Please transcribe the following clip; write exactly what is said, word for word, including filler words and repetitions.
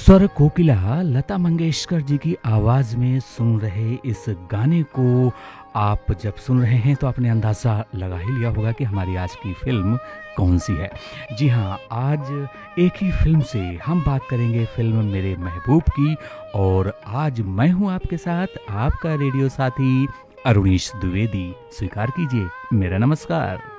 स्वर कोकिला लता मंगेशकर जी की आवाज़ में सुन रहे इस गाने को आप जब सुन रहे हैं तो आपने अंदाज़ा लगा ही लिया होगा कि हमारी आज की फ़िल्म कौन सी है। जी हाँ, आज एक ही फ़िल्म से हम बात करेंगे फ़िल्म मेरे महबूब की। और आज मैं हूँ आपके साथ आपका रेडियो साथी अरुणेश द्विवेदी। स्वीकार कीजिए मेरा नमस्कार।